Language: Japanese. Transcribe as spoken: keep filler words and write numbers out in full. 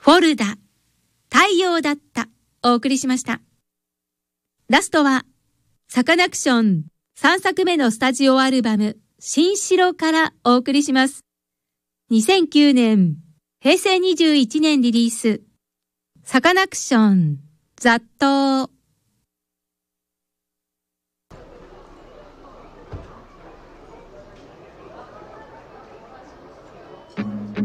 フォルダ、太陽だった、お送りしました。ラストは、サカナクションさんさくめのスタジオアルバム、新城からお送りします。にせんきゅうねん、へいせいにじゅういちねんリリース、サカナクション、雑踏。